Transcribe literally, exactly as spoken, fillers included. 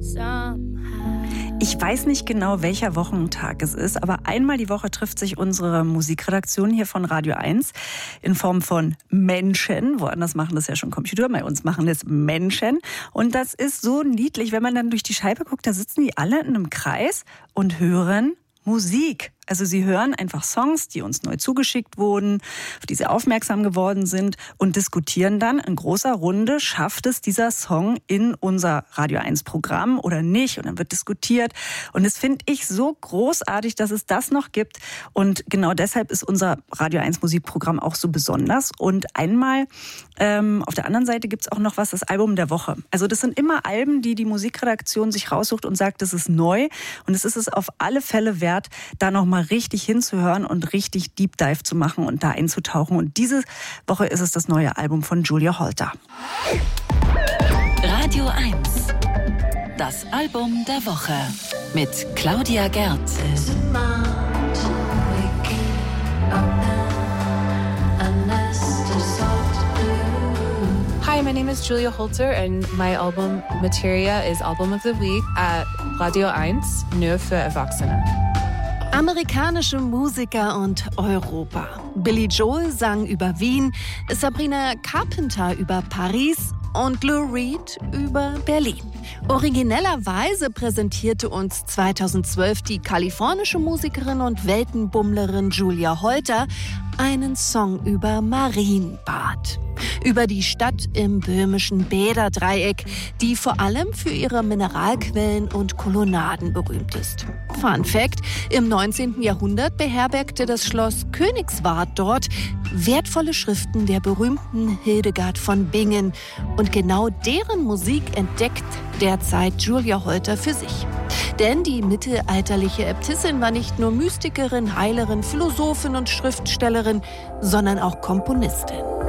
Ich weiß nicht genau, welcher Wochentag es ist, aber einmal die Woche trifft sich unsere Musikredaktion hier von Radio eins in Form von Menschen. Woanders machen das ja schon Computer, bei uns machen das Menschen. Und das ist so niedlich, wenn man dann durch die Scheibe guckt, da sitzen die alle in einem Kreis und hören Musik. Also sie hören einfach Songs, die uns neu zugeschickt wurden, auf die sie aufmerksam geworden sind und diskutieren dann in großer Runde, schafft es dieser Song in unser Radio eins Programm oder nicht? Und dann wird diskutiert. Und das finde ich so großartig, dass es das noch gibt. Und genau deshalb ist unser Radio eins Musikprogramm auch so besonders. Und einmal ähm, auf der anderen Seite gibt es auch noch was, das Album der Woche. Also das sind immer Alben, die die Musikredaktion sich raussucht und sagt, das ist neu. Und es ist es auf alle Fälle wert, da noch mal richtig hinzuhören und richtig Deep Dive zu machen und da einzutauchen. Und diese Woche ist es das neue Album von Julia Holter. Radio eins. Das Album der Woche mit Claudia Gerd. Hi, my name is Julia Holter and my album Materia is Album of the Week at Radio eins, nur für Erwachsene. Amerikanische Musiker und Europa. Billy Joel sang über Wien, Sabrina Carpenter über Paris und Lou Reed über Berlin. Originellerweise präsentierte uns zweitausendzwölf die kalifornische Musikerin und Weltenbummlerin Julia Holter einen Song über Marienbad. Über die Stadt im böhmischen Bäderdreieck, die vor allem für ihre Mineralquellen und Kolonnaden berühmt ist. Fun Fact: Im neunzehnten Jahrhundert beherbergte das Schloss Königsward dort wertvolle Schriften der berühmten Hildegard von Bingen. Und genau deren Musik entdeckt derzeit Julia Holter für sich. Denn die mittelalterliche Äbtissin war nicht nur Mystikerin, Heilerin, Philosophin und Schriftstellerin, sondern auch Komponistin.